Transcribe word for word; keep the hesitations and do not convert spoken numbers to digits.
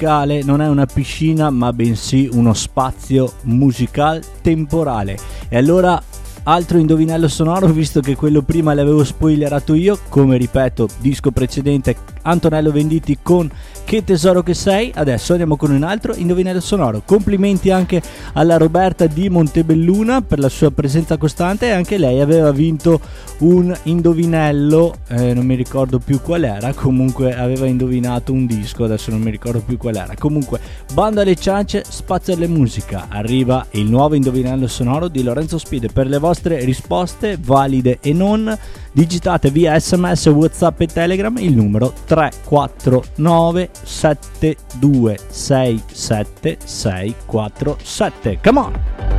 musicale non è una piscina, ma bensì uno spazio musical temporale. E allora, altro indovinello sonoro, visto che quello prima l'avevo spoilerato io, come ripeto, disco precedente Antonello Venditti con Che tesoro che sei. Adesso andiamo con un altro indovinello sonoro. Complimenti anche alla Roberta di Montebelluna per la sua presenza costante, e anche lei aveva vinto un indovinello, eh, non mi ricordo più qual era, comunque aveva indovinato un disco, adesso non mi ricordo più qual era. Comunque, bando alle ciance, spazio alle musica, arriva il nuovo indovinello sonoro di Lorenzo Spide. Per le vostre risposte valide e non, digitate via sms, whatsapp e telegram il numero tre quattro nove sette due sei sette sei quattro sette. Come on!